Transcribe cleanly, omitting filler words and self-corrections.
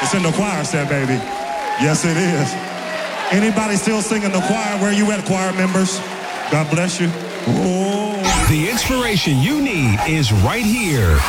It's in the choir set, baby. Yes, it is. Anybody still singing the choir? Where you at, choir members? God bless you. Oh. The inspiration you need is right here.